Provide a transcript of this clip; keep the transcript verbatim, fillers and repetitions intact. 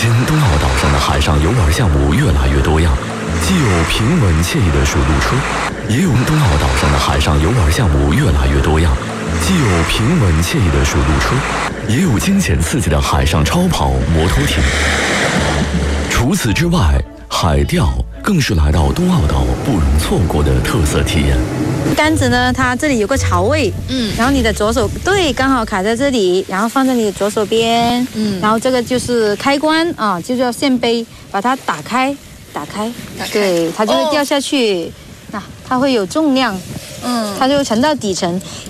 今东澳岛上的海上游玩项目越来越多样，既有平稳惬意的水陆车，也有东澳岛上的海上游玩项目越来越多样，既有平稳惬意的水陆车，也有惊险刺激的海上超跑摩托艇。除此之外，海钓更是来到东澳岛不容错过的特色体验。 杆子呢，它这里有个槽位，嗯，然后你的左手对，刚好卡在这里，然后放在你的左手边，嗯，然后这个就是开关啊，就叫线杯，把它打开，打开，打开对，它就会掉下去，那、哦啊、它会有重量，嗯，它就沉到底层。